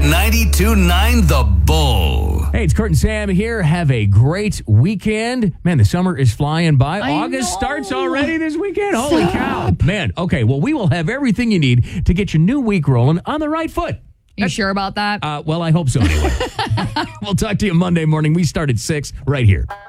92.9 The Bull. Hey, it's Kurt and Sam here. Have a great weekend. Man, the summer is flying by. August starts already this weekend. Holy cow. Man, okay, well, we will have everything you need to get your new week rolling on the right foot. You sure about that? Well, I hope so anyway. We'll talk to you Monday morning. We start at 6 right here.